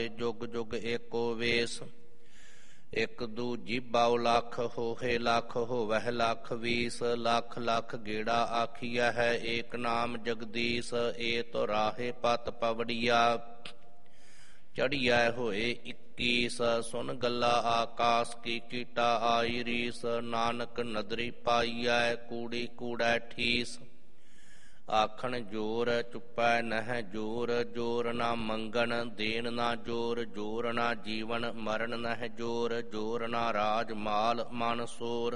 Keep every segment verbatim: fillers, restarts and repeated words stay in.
जुग जुग एको वेश। एक दू जीबाऊ लाख होहे लाख होवह लाख बीस। लाख लाख गेड़ा आखिया है एक नाम जगदीश। ए तो राहे पत पवड़िया चढ़िया होए इक्कीस। सुन गल्ला आकाश की कीटा आई रीस। नानक नदरी पाइया कूड़ी कूड़ा ठीस। आखन जोर चुपै नह जोर। जोर ना मंगन देन ना जोर। जोर ना जीवन मरण नह जोर। जोर ना राज माल मन सोर।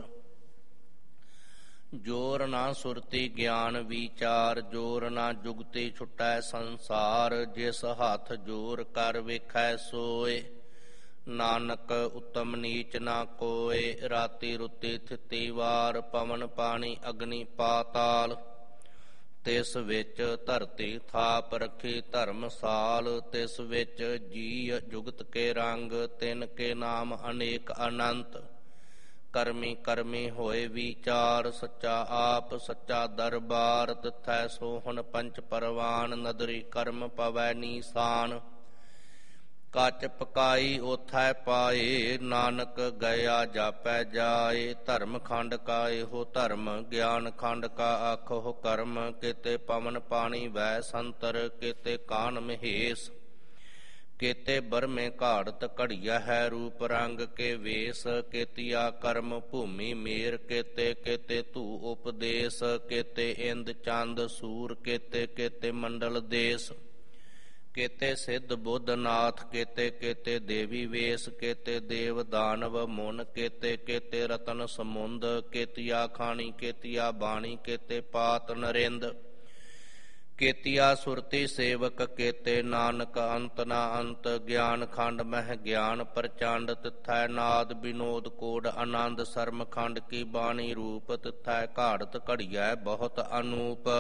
जोर ना सुरती ज्ञान विचार। जोर ना जुगती छुटै संसार। जिस हाथ जोर कर वेखै सोए। नानक उत्तम नीच ना कोय। राति रुति थिति वार। पवन पानी अग्नि पाताल। तिस विच धरती थाप रखी धर्मसाल। तिस विच जी जुगत के रंग। तिन के नाम अनेक अनंत। करमी करमी होए विचार। सच्चा आप सच्चा दरबार। तिथै सोहन पंच परवान। नदरी कर्म पवै नीसान। कच पकाई ओथै पाए। नानक गया जापै जाए। धर्म खंड का एहो धर्म। ज्ञान खंड का आखो कर्म। केते पवन पानी वै संतर। केते कान महेश। केते बरमे घाड़त घड़िया है रूप रंग के वेश। केतिया कर्म भूमि मेर। केते केते धू उपदेश। केते इंद चंद सूर। केते केते मंडल देश। केते सिद्ध बुद्ध नाथ। केते केते देवी वेश। केते देव दानव मुन। केते केते रतन समुंद। केतिया खानी केतिया बाणी। केते पात नरिंद। केतिया सुरती सेवक। केते नानक अंत ना अंत। ज्ञान खंड मह ज्ञान प्रचंड। तिथै नाद विनोद कोड आनंद। शर्म खंड की बाणी रूप। तिथै घाड़त घड़िया बहुत अनूप।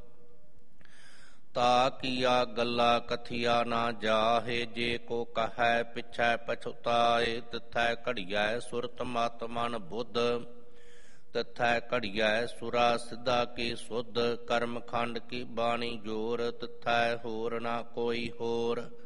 ता किया गल्ला कथिया ना जाहे। जे को कहै पिछै पछुताए। तिथै घड़िया सुरत मत मन बुद्ध। तिथै घड़िया सुरा सिद्धा की सुध। कर्म खंड की बाणी जोर। तिथै होर ना कोई होर।